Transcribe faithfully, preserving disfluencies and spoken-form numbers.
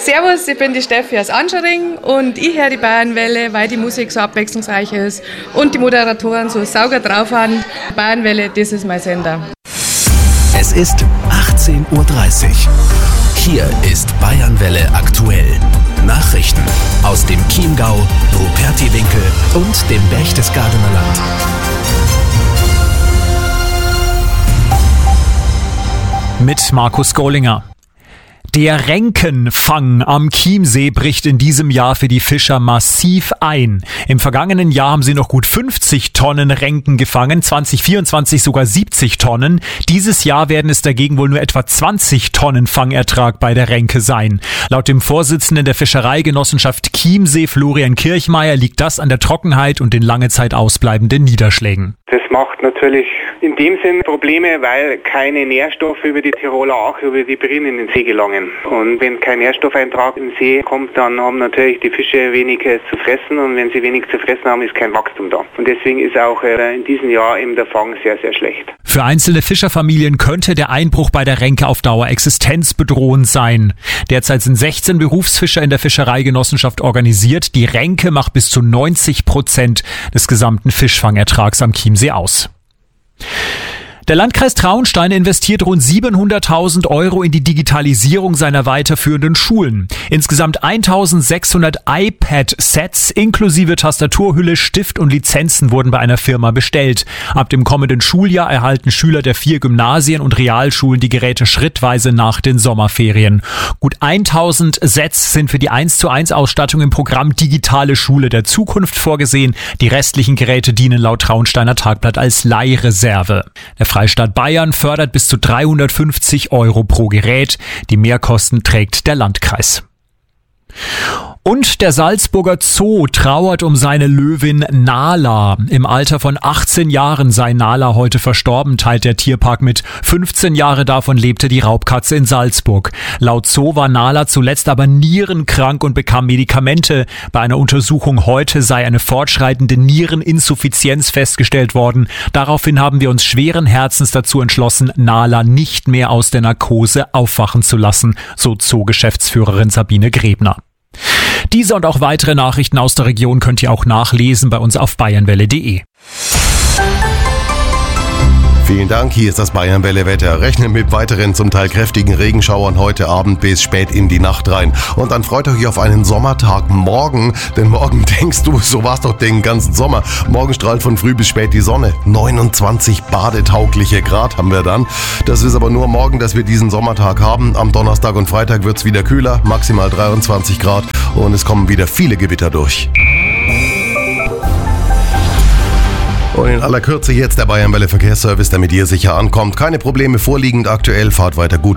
Servus, ich bin die Steffi aus Anschering und ich höre die Bayernwelle, weil die Musik so abwechslungsreich ist und die Moderatoren so sauger drauf haben. Bayernwelle, das ist mein Sender. Es ist achtzehn Uhr dreißig. Hier ist Bayernwelle aktuell. Nachrichten aus dem Chiemgau, Rupertiwinkel und dem Berchtesgadener Land. Mit Markus Gollinger. Der Renkenfang am Chiemsee bricht in diesem Jahr für die Fischer massiv ein. Im vergangenen Jahr haben sie noch gut fünfzig Tonnen Renken gefangen, zwanzig vierundzwanzig sogar siebzig Tonnen. Dieses Jahr werden es dagegen wohl nur etwa zwanzig Tonnen Fangertrag bei der Renke sein. Laut dem Vorsitzenden der Fischereigenossenschaft Chiemsee, Florian Kirchmeier, liegt das an der Trockenheit und den lange Zeit ausbleibenden Niederschlägen. Das macht natürlich in dem Sinn Probleme, weil keine Nährstoffe über die Tiroler Ache, über die Brin in den See gelangen. Und wenn kein Nährstoffeintrag in den See kommt, dann haben natürlich die Fische wenig zu fressen und wenn sie wenig zu fressen haben, ist kein Wachstum da. Und deswegen ist auch in diesem Jahr eben der Fang sehr, sehr schlecht. Für einzelne Fischerfamilien könnte der Einbruch bei der Renke auf Dauer existenzbedrohend sein. Derzeit sind sechzehn Berufsfischer in der Fischereigenossenschaft organisiert. Die Renke macht bis zu neunzig Prozent des gesamten Fischfangertrags am Chiemsee aus. Der Landkreis Traunstein investiert rund siebenhunderttausend Euro in die Digitalisierung seiner weiterführenden Schulen. Insgesamt eintausendsechshundert iPad-Sets inklusive Tastaturhülle, Stift und Lizenzen wurden bei einer Firma bestellt. Ab dem kommenden Schuljahr erhalten Schüler der vier Gymnasien und Realschulen die Geräte schrittweise nach den Sommerferien. Gut eintausend Sets sind für die eins zu eins Ausstattung im Programm Digitale Schule der Zukunft vorgesehen. Die restlichen Geräte dienen laut Traunsteiner Tagblatt als Leihreserve. Der Freistaat Bayern fördert bis zu dreihundertfünfzig Euro pro Gerät. Die Mehrkosten trägt der Landkreis. Und der Salzburger Zoo trauert um seine Löwin Nala. Im Alter von achtzehn Jahren sei Nala heute verstorben, teilt der Tierpark mit. fünfzehn Jahre davon lebte die Raubkatze in Salzburg. Laut Zoo war Nala zuletzt aber nierenkrank und bekam Medikamente. Bei einer Untersuchung heute sei eine fortschreitende Niereninsuffizienz festgestellt worden. Daraufhin haben wir uns schweren Herzens dazu entschlossen, Nala nicht mehr aus der Narkose aufwachen zu lassen, so Zoo-Geschäftsführerin Sabine Grebner. Diese und auch weitere Nachrichten aus der Region könnt ihr auch nachlesen bei uns auf bayernwelle punkt de. Vielen Dank, hier ist das Bayernwelle-Wetter. Rechnen mit weiteren zum Teil kräftigen Regenschauern heute Abend bis spät in die Nacht rein. Und dann freut euch auf einen Sommertag morgen, denn morgen denkst du, so war's doch den ganzen Sommer. Morgen strahlt von früh bis spät die Sonne. neunundzwanzig badetaugliche Grad haben wir dann. Das ist aber nur morgen, dass wir diesen Sommertag haben. Am Donnerstag und Freitag wird's wieder kühler, maximal dreiundzwanzig Grad und es kommen wieder viele Gewitter durch. Und in aller Kürze jetzt der Bayernwelle Verkehrsservice, damit ihr sicher ankommt. Keine Probleme vorliegend aktuell, fahrt weiter gut.